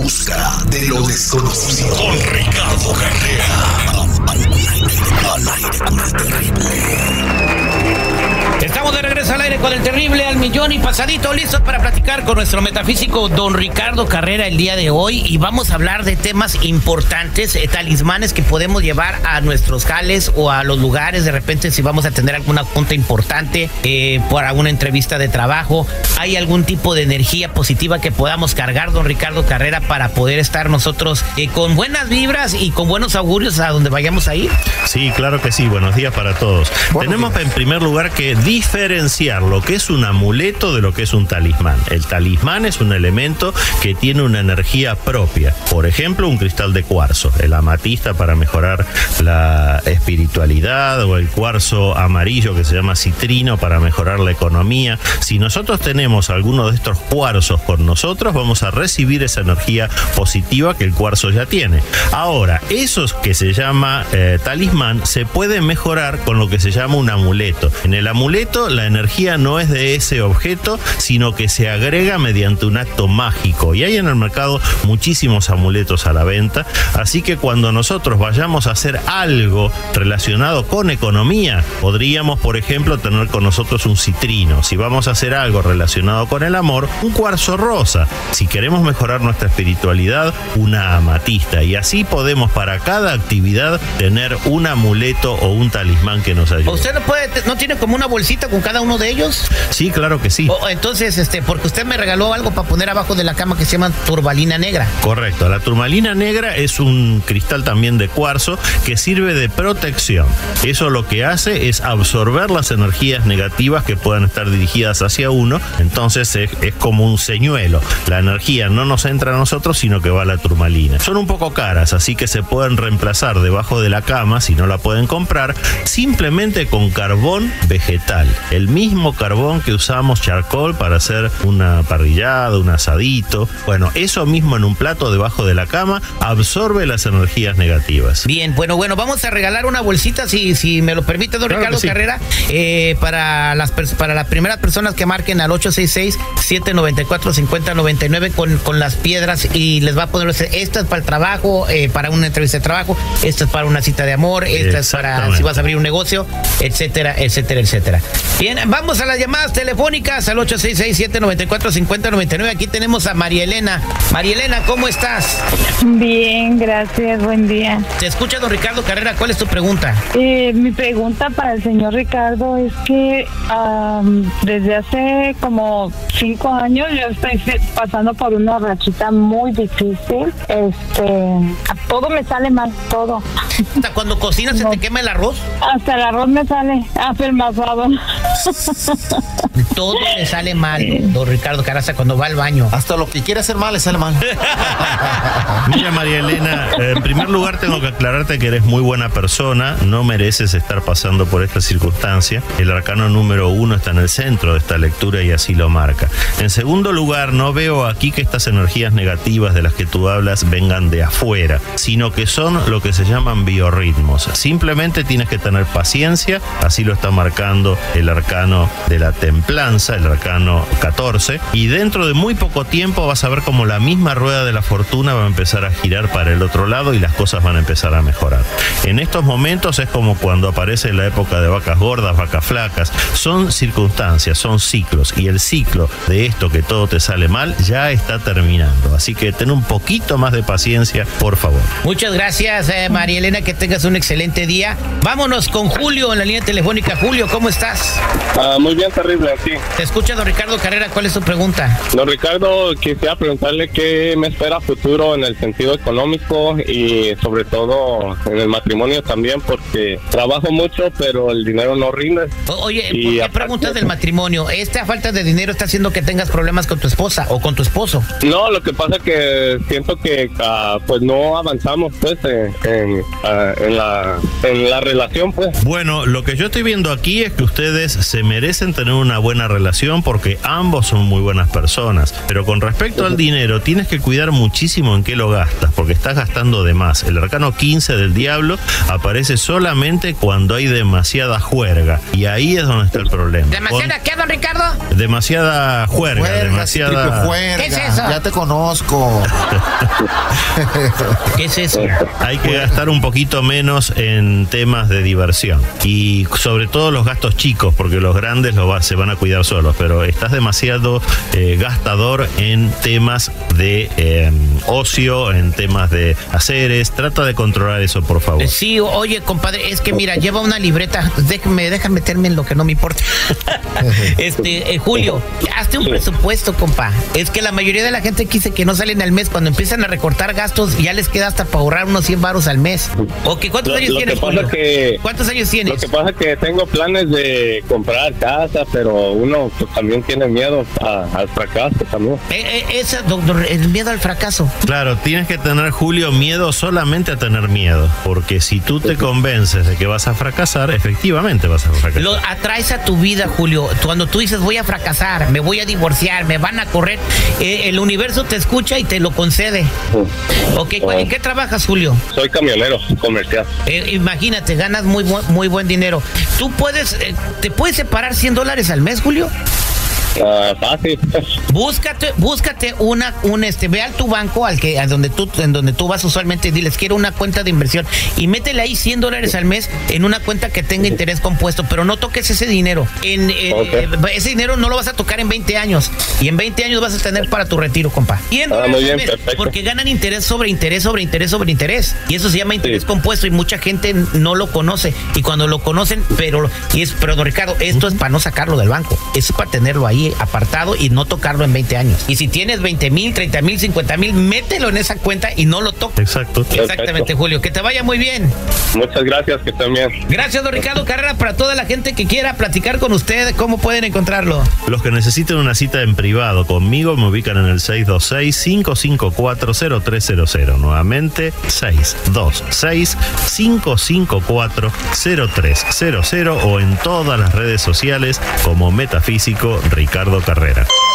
busca de lo desconocido. Con Ricardo Carrera. Al aire con el terrible. Estamos de regreso al aire con el terrible al millón y pasadito, listos para platicar con nuestro metafísico don Ricardo Carrera el día de hoy, y vamos a hablar de temas importantes, talismanes que podemos llevar a nuestros jales o a los lugares, de repente si vamos a tener alguna junta importante, por alguna entrevista de trabajo. ¿Hay algún tipo de energía positiva que podamos cargar, don Ricardo Carrera, para poder estar nosotros con buenas vibras y con buenos augurios a donde vayamos a ir? Sí, claro que sí. Buenos días para todos. Tenemos en primer lugar que diferenciar lo que es un amuleto de lo que es un talismán. El talismán es un elemento que tiene una energía propia. Por ejemplo, un cristal de cuarzo, el amatista para mejorar la espiritualidad, o el cuarzo amarillo que se llama citrino para mejorar la economía. Si nosotros tenemos alguno de estos cuarzos con nosotros, vamos a recibir esa energía positiva que el cuarzo ya tiene. Ahora, esos que se llama talismán se puede mejorar con lo que se llama un amuleto. En el amuleto la energía no es de ese objeto, sino que se agrega mediante un acto mágico, y hay en el mercado muchísimos amuletos a la venta. Así que cuando nosotros vayamos a hacer algo relacionado con economía, podríamos, por ejemplo, tener con nosotros un citrino. Si vamos a hacer algo relacionado con el amor, un cuarzo rosa. Si queremos mejorar nuestra espiritualidad, una amatista. Y así podemos para cada actividad tener un amuleto o un talismán que nos ayude. ¿Usted no tiene como una bolsita con cada uno de ellos? Sí, claro que sí. Entonces, porque usted me regaló algo para poner abajo de la cama que se llama turmalina negra. Correcto. La turmalina negra es un cristal también de cuarzo que sirve de protección. Eso lo que hace es absorber las energías negativas que puedan estar dirigidas hacia uno. Entonces es como un señuelo. La energía no nos entra a nosotros, sino que va a la turmalina. Son un poco caras, así que se pueden reemplazar debajo de la cama, si no la pueden comprar, simplemente con carbón vegetal. El mismo carbón que usamos charcoal para hacer una parrillada, un asadito. Bueno, eso mismo en un plato debajo de la cama absorbe las energías negativas. Bien, bueno, vamos a regalar una bolsita, si me lo permite, don Ricardo Carrera, para las primeras personas que marquen al 866-794-5099 con las piedras, y les va a poner, esta es para el trabajo, para una entrevista de trabajo, esta es para una cita de amor, esta es para si vas a abrir un negocio, etcétera, etcétera, etcétera. Bien, vamos a las llamadas telefónicas al 866-794-5099. Aquí tenemos a María Elena. María Elena, ¿cómo estás? Bien, gracias, buen día. Te escucha don Ricardo Carrera, ¿cuál es tu pregunta? Mi pregunta para el señor Ricardo es que desde hace como 5 años yo estoy pasando por una rachita muy difícil. Todo me sale mal, todo. ¿Hasta cuando cocinas se te quema el arroz? Hasta el arroz me sale afelmazado. Todo le sale mal, don Ricardo Carrera, cuando va al baño. Hasta lo que quiere hacer mal le sale mal. Mira, María Elena, en primer lugar tengo que aclararte que eres muy buena persona, no mereces estar pasando por esta circunstancia. El arcano número 1 está en el centro de esta lectura y así lo marca. En segundo lugar, no veo aquí que estas energías negativas de las que tú hablas vengan de afuera, sino que son lo que se llaman biorritmos. Simplemente tienes que tener paciencia, así lo está marcando el arcano de la templanza, el arcano 14, y dentro de muy poco tiempo vas a ver como la misma rueda de la fortuna va a empezar a girar para el otro lado y las cosas van a empezar a mejorar. En estos momentos es como cuando aparece la época de vacas gordas, vacas flacas. Son circunstancias, son ciclos, y el ciclo de esto que todo te sale mal ya está terminando. Así que ten un poquito más de paciencia, por favor. Muchas gracias, María Elena, que tengas un excelente día. Vámonos con Julio en la línea telefónica. Julio, ¿cómo estás? Muy bien, terrible, sí. Te escucha don Ricardo Carrera, ¿cuál es tu pregunta? Don Ricardo, quisiera preguntarle qué me espera futuro en el sentido económico y sobre todo en el matrimonio también, porque trabajo mucho, pero el dinero no rinde. Oye, ¿por qué preguntas del matrimonio? ¿Esta falta de dinero está haciendo que tengas problemas con tu esposa o con tu esposo? No, lo que pasa es que siento que pues no avanzamos avanzamos pues en la relación pues. Bueno, lo que yo estoy viendo aquí es que ustedes se merecen tener una buena relación porque ambos son muy buenas personas, pero con respecto al dinero tienes que cuidar muchísimo en qué lo gastas, porque estás gastando de más. El arcano 15 del diablo aparece solamente cuando hay demasiada juerga, y ahí es donde está el problema. ¿Demasiada qué, don Ricardo? Demasiada juerga, demasiada... ¿Qué es eso? Ya te conozco. ¿Qué es eso? Hay que gastar un poquito menos en temas de diversión, y sobre todo los gastos chicos, porque los grandes se van a cuidar solos, pero estás demasiado gastador en temas de ocio, en temas de haceres. Trata de controlar eso, por favor. Sí, oye, compadre, es que mira, lleva una libreta, deja meterme en lo que no me importa. Julio, hazte un presupuesto, compa. Es que la mayoría de la gente dice que no salen al mes. Cuando empiezan a recortar gastos, ya les queda hasta para ahorrar unos 100 varos al mes. ¿Cuántos años tienes, Julio? ¿Cuántos años tienes? Lo que pasa es que tengo planes de comprar casa, pero uno pues, también tiene miedo al fracaso también. Doctor, el miedo al fracaso. Claro, tienes que tener, Julio, miedo solamente a tener miedo, porque si tú te convences de que vas a fracasar, efectivamente vas a fracasar. Lo atraes a tu vida, Julio. Cuando tú dices voy a fracasar, me voy a divorciar, me van a correr, el universo te escucha y te lo concede. Ok, ¿en qué trabajas, Julio? Soy camionero comercial. Imagínate, ganas muy buen dinero. ¿Tú te puedes separar $100 al mes, Julio? Fácil. Búscate ve a tu banco en donde tú vas usualmente y diles quiero una cuenta de inversión y métele ahí $100 al mes en una cuenta que tenga interés compuesto, pero no toques ese dinero. Ese dinero no lo vas a tocar en 20 años y en 20 años vas a tener para tu retiro, compa. Muy bien, perfecto. Porque ganan interés sobre interés sobre interés sobre interés y eso se llama interés compuesto y mucha gente no lo conoce, y cuando lo conocen, pero don Ricardo, esto es para no sacarlo del banco, eso es para tenerlo ahí apartado y no tocarlo en 20 años. Y si tienes 20,000, 30,000, 50,000, mételo en esa cuenta y no lo toques. Exacto. Exactamente, perfecto. Julio. Que te vaya muy bien. Muchas gracias, que estén bien. Gracias, don Ricardo Carrera. Para toda la gente que quiera platicar con usted, ¿cómo pueden encontrarlo? Los que necesiten una cita en privado conmigo me ubican en el 626-554-0300. Nuevamente, 626-554-0300 o en todas las redes sociales como Metafísico Ricardo Carrera.